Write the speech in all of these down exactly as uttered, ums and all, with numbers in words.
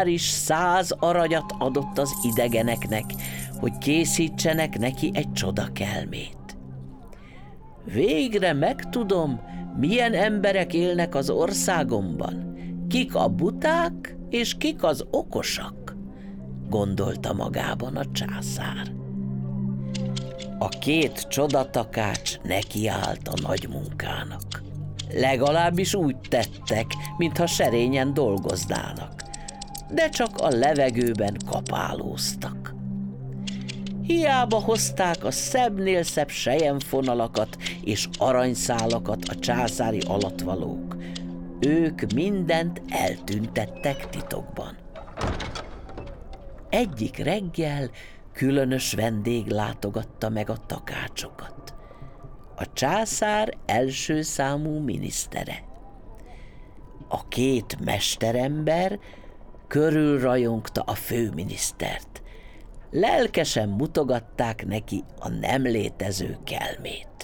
is száz aranyat adott az idegeneknek, hogy készítsenek neki egy csodakelmét. Végre megtudom, milyen emberek élnek az országomban, kik a buták és kik az okosak, gondolta magában a császár. A két csodatakács nekiállt a nagy munkának. Legalábbis úgy tettek, mintha serényen dolgoznának, de csak a levegőben kapálóztak. Hiába hozták a szebbnél szebb selyemfonalakat és aranyszálakat a császári alattvalók, ők mindent eltüntettek titokban. Egyik reggel különös vendég látogatta meg a takácsokat. A császár első számú minisztere. A két mesterember körülrajongta a főminisztert. Lelkesen mutogatták neki a nem létező kelmét.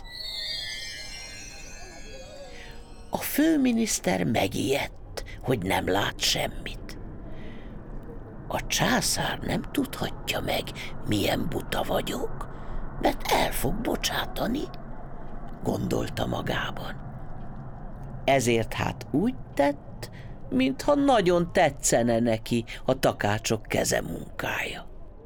A főminiszter megijedt, hogy nem lát semmit. A császár nem tudhatja meg, milyen buta vagyok, mert el fog bocsátani, gondolta magában. Ezért hát úgy tett, mintha nagyon tetszene neki a takácsok kezemunkája.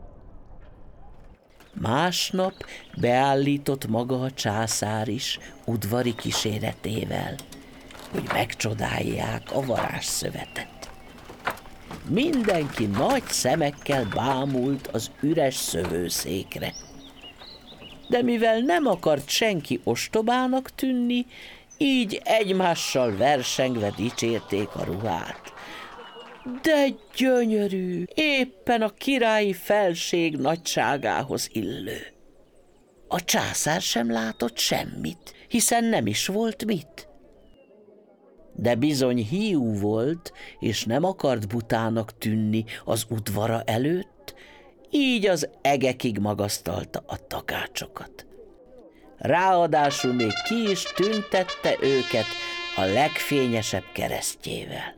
Másnap beállított maga a császár is udvari kíséretével, hogy megcsodálják a varázsszövetet. Mindenki nagy szemekkel bámult az üres szövőszékre. De mivel nem akart senki ostobának tűnni, így egymással versengve dicsérték a ruhát. De gyönyörű, éppen a királyi felség nagyságához illő. A császár sem látott semmit, hiszen nem is volt mit. De bizony hiú volt, és nem akart butának tűnni az udvara előtt, így az egekig magasztalta a takácsokat. Ráadásul még ki is tüntette őket a legfényesebb keresztjével.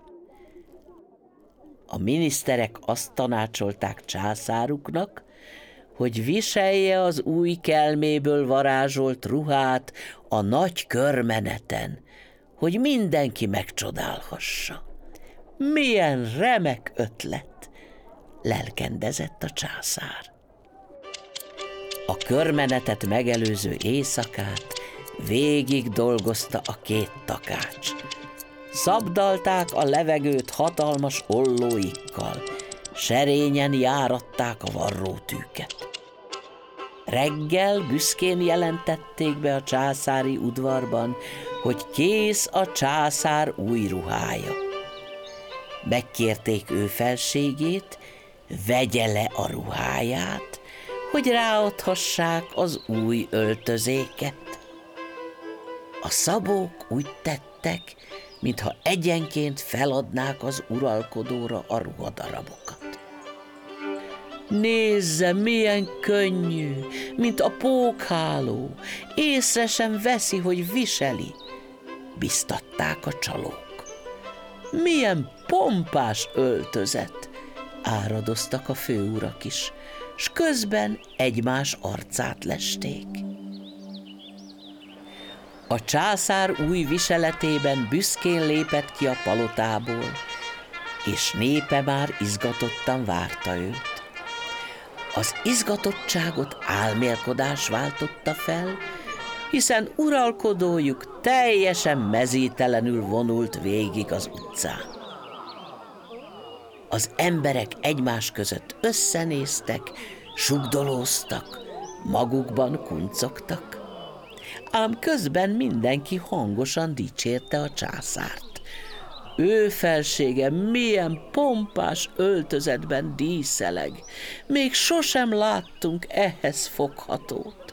A miniszterek azt tanácsolták császáruknak, hogy viselje az új kelméből varázsolt ruhát a nagy körmeneten, hogy mindenki megcsodálhassa. Milyen remek ötlet, lelkendezett a császár. A körmenetet megelőző éjszakát végig dolgozta a két takács. Szabdalták a levegőt hatalmas ollóikkal, serényen járatták a varrótűket. Reggel büszkén jelentették be a császári udvarban, hogy kész a császár új ruhája. Megkérték ő felségét, vegye le a ruháját, hogy ráadhassák az új öltözéket. A szabók úgy tettek, mintha egyenként feladnák az uralkodóra a ruhadarabokat. Nézze, milyen könnyű, mint a pókháló, észre sem veszi, hogy viseli, biztatták a csalók. Milyen pompás öltözet, áradoztak a főurak is, s közben egymás arcát lesték. A császár új viseletében büszkén lépett ki a palotából, és népe már izgatottan várta őt. Az izgatottságot álmélkodás váltotta fel, hiszen uralkodójuk teljesen mezítelenül vonult végig az utcán. Az emberek egymás között összenéztek, sugdolóztak, magukban kuncogtak, ám közben mindenki hangosan dicsérte a császárt. Ő felsége milyen pompás öltözetben díszeleg, még sosem láttunk ehhez foghatót.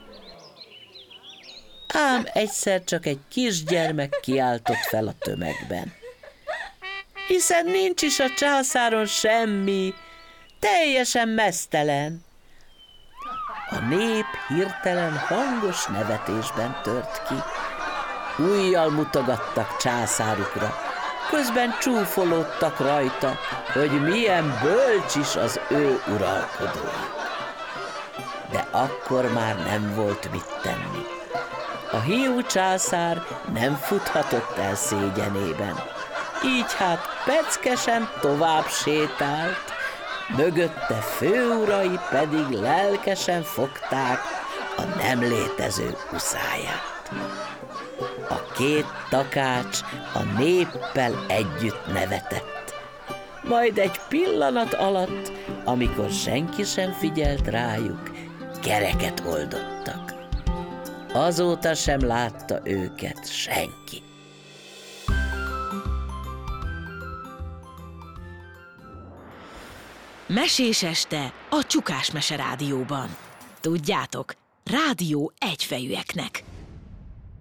Ám egyszer csak egy kisgyermek kiáltott fel a tömegben. Hiszen nincs is a császáron semmi, teljesen meztelen. A nép hirtelen hangos nevetésben tört ki. Ujjal mutogattak császárukra, közben csúfolódtak rajta, hogy milyen bölcs is az ő uralkodója. De akkor már nem volt mit tenni. A hiú császár nem futhatott el szégyenében, így hát peckesen tovább sétált, mögötte főurai pedig lelkesen fogták a nem létező uszályát. A két takács a néppel együtt nevetett, majd egy pillanat alatt, amikor senki sem figyelt rájuk, kereket oldottak. Azóta sem látta őket senki. Mesés este a Csukás Mese Rádióban. Tudjátok, rádió egyfejűeknek.